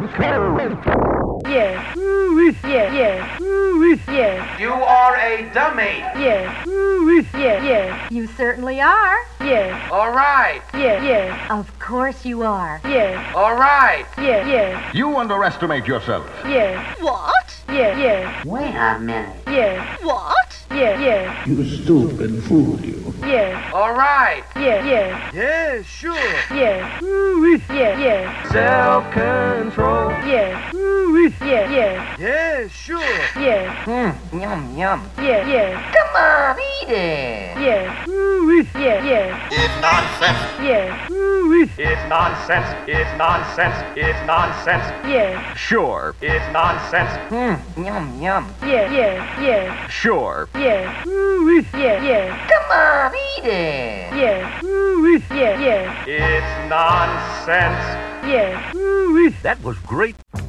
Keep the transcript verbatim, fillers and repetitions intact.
Yes. Yes. Yes. Yes. You are a dummy. Yes. Yes. Yes. You certainly are. Yes. All right. Yes. Yes. Of course you are. Yes. All right. Yes. Yes. You underestimate yourself. Yes. What? Yes. Yes. Wait a minute. Yes. What? Yes. Yes. You stupid fool, you. Yes. All right. Yes. Yes. Yeah, sure. Yes. Yes. Yes. Self-control. Yes. Yes. Yes. Yeah, sure. Yes. Mmm, yum, yum. Yes. Yes. Come on, eat it. Yes. Yes. Yes. It's nonsense. Yes. It's nonsense. It's nonsense. It's nonsense. Yes. Sure. It's nonsense. Mmm, yum, yum. Yes. Yes. Yes. Sure. Yes. Yes. Yes. Come on, eat it. Yes. Yes. Yes. It's nonsense. Yes. That was great.